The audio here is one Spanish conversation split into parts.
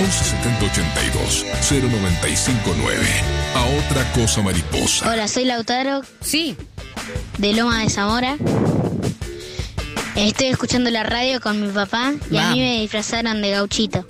117082 0959. A otra cosa mariposa. Hola, soy Lautaro. Sí. De Loma de Zamora. Estoy escuchando la radio con mi papá y a mí me disfrazaron de gauchito.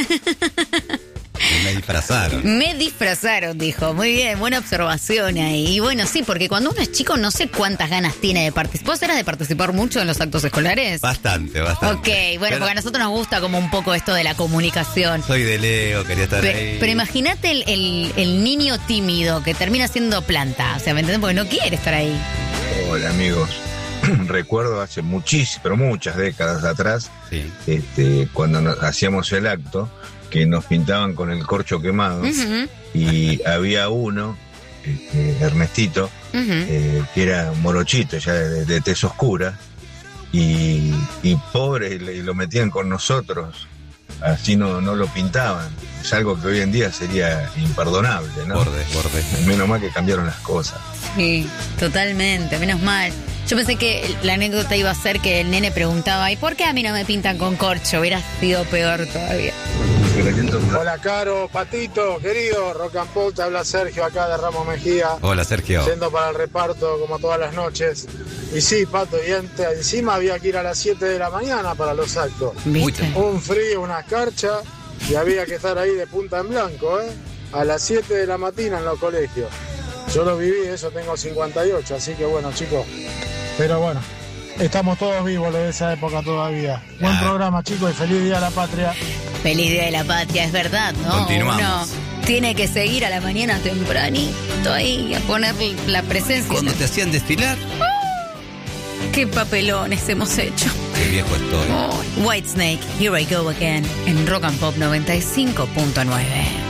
Me disfrazaron, dijo. Muy bien, buena observación ahí. Y bueno, sí, porque cuando uno es chico no sé cuántas ganas tiene de participar. ¿Vos eras de participar mucho en los actos escolares? Bastante. Ok, bueno, porque a nosotros nos gusta como un poco esto de la comunicación. Soy de Leo, quería estar ahí. Pero imagínate el niño tímido que termina siendo planta. O sea, ¿me entendés? Porque no quiere estar ahí. Hola, amigos. Recuerdo hace muchas décadas atrás, cuando hacíamos el acto, que nos pintaban con el corcho quemado, y había uno, Ernestito, que era morochito, ya de tez oscura, y pobre, lo metían con nosotros, así no lo pintaban. Es algo que hoy en día sería imperdonable, ¿no? Borde. Menos mal que cambiaron las cosas. Sí, totalmente, menos mal. Yo pensé que la anécdota iba a ser que el nene preguntaba, ¿y por qué a mí no me pintan con corcho? Hubiera sido peor todavía. Hola, Caro, Patito, querido, Rock and Pop, te habla Sergio acá de Ramos Mejía. Hola, Sergio. Yendo para el reparto como todas las noches. Y sí, Pato, y encima había que ir a las 7 de la mañana para los actos. ¿Viste? Un frío, una escarcha, y había que estar ahí de punta en blanco, a las 7 de la mañana en los colegios. Yo lo viví, eso tengo 58, así que bueno, chicos. Pero bueno, estamos todos vivos lo de esa época todavía. Buen programa, chicos, y feliz Día de la Patria. Feliz Día de la Patria, es verdad, ¿no? Continuamos. Uno tiene que seguir a la mañana tempranito ahí a poner la presencia. Cuando te hacían destilar. ¡Qué papelones hemos hecho! Qué viejo estoy. Whitesnake, Here I Go Again, en Rock and Pop 95.9.